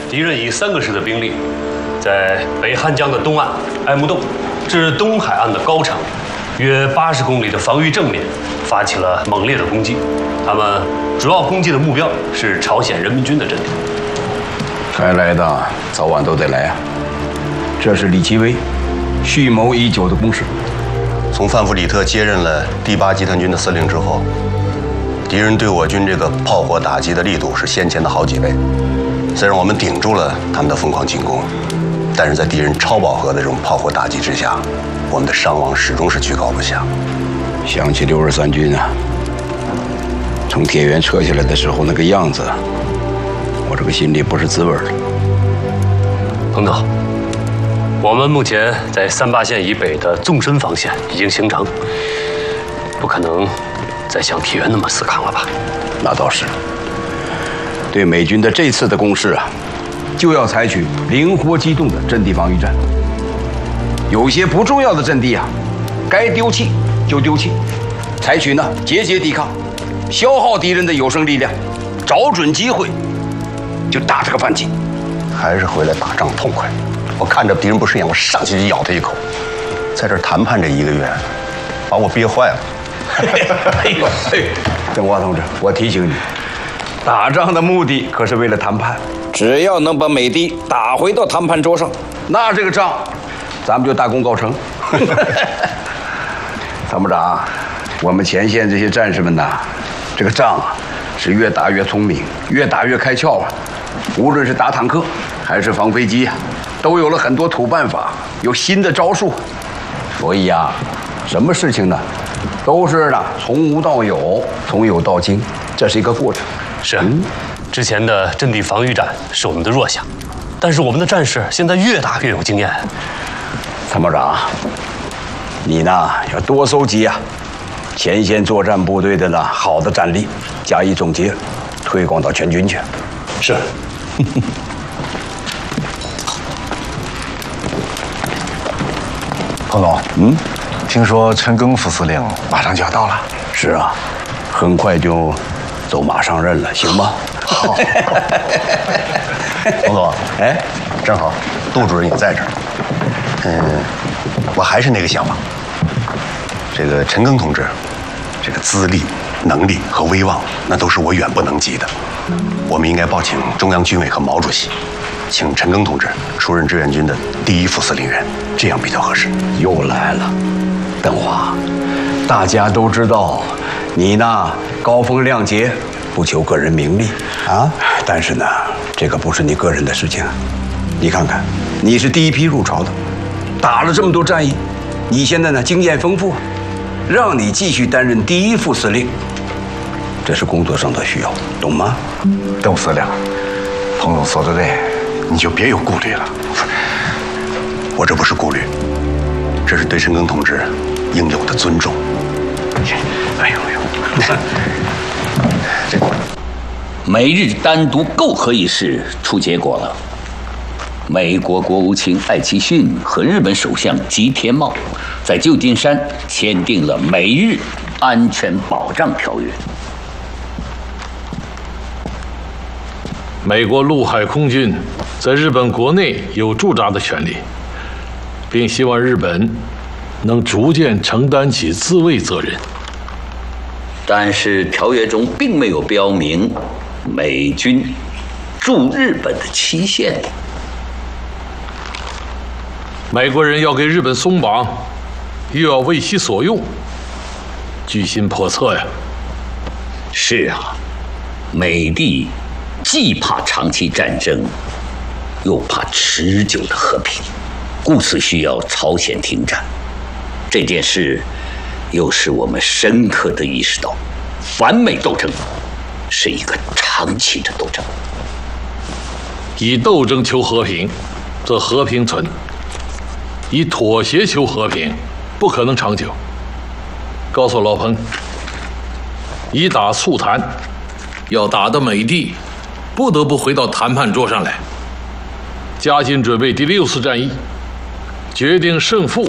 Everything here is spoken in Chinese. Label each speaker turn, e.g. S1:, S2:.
S1: 敌人以3个师的兵力，在北汉江的东岸爱木洞至东海岸的高城，约80公里的防御正面，发起了猛烈的攻击。他们主要攻击的目标是朝鲜人民军的阵地。
S2: 该来的早晚都得来啊！这是李奇微蓄谋已久的攻势。
S3: 从范弗里特接任了第8集团军的司令之后，敌人对我军这个炮火打击的力度是先前的好几倍。虽然我们顶住了他们的疯狂进攻，但是在敌人超饱和的这种炮火打击之下，我们的伤亡始终是居高不下。
S2: 想起63军啊，从铁原撤下来的时候那个样子，我这个心里不是滋味了。
S1: 彭总，我们目前在38线以北的纵深防线已经形成，不可能再像铁原那么死扛了吧？
S2: 那倒是。对美军的这次的攻势啊，就要采取灵活机动的阵地防御战。有些不重要的阵地啊，该丢弃就丢弃，采取呢节节抵抗，消耗敌人的有生力量，找准机会就打这个反击。
S3: 还是回来打仗痛快。我看着敌人不顺眼，我上去就咬他一口。在这儿谈判这1个月，把我憋坏了。
S2: 邓华同志，我提醒你，打仗的目的可是为了谈判。只要能把美帝打回到谈判桌上，那这个仗咱们就大功告成。参谋长，我们前线这些战士们呐，这个仗啊是越打越聪明，越打越开窍啊。无论是打坦克还是防飞机啊，都有了很多土办法，有新的招数。所以啊，什么事情呢，都是呢从无到有，从有到精，这是一个过程。
S1: 是，之前的阵地防御战是我们的弱项，但是我们的战士现在越打越有经验。
S2: 参谋长，你呢要多搜集啊前线作战部队的呢好的战例，加以总结，推广到全军去。
S1: 是。
S4: 彭总，听说陈赓副司令马上就要到了。
S2: 是啊，很快就走马上任了，行吗？
S4: 好。
S3: 彭总，哎，正好，杜主任也在这儿。我还是那个想法，这个陈赓同志，这个资历、能力和威望，那都是我远不能及的。我们应该报请中央军委和毛主席，请陈赓同志出任志愿军的第1副司令员，这样比较合适。
S2: 又来了，邓华，大家都知道，你呢高风亮节，不求个人名利啊。但是呢，这个不是你个人的事情。你看看，你是第1批入朝的，打了这么多战役，你现在呢经验丰富，让你继续担任第1副司令，这是工作上的需要，懂吗？
S4: 邓司令，彭总说的对，你就别有顾虑了。
S3: 我这不是顾虑，这是对陈赓同志应有的尊重。
S4: 哎呦，
S3: 这
S5: 美日单独媾和一事出结果了。美国国务卿艾奇逊和日本首相吉田茂在旧金山签订了美日安全保障条约。
S6: 美国陆海空军在日本国内有驻扎的权利，并希望日本能逐渐承担起自卫责任。
S5: 但是条约中并没有标明美军驻日本的期限。
S6: 美国人要给日本松绑，又要为其所用，居心叵测呀。
S5: 是啊，美帝既怕长期战争，又怕持久的和平，故此需要朝鲜停战。这件事又使我们深刻地意识到，反美斗争是一个长期的斗争。
S6: 以斗争求和平，则和平存；以妥协求和平，不可能长久。告诉老彭，以打促谈，要打得美帝不得不回到谈判桌上来，加紧准备第6次战役，决定胜负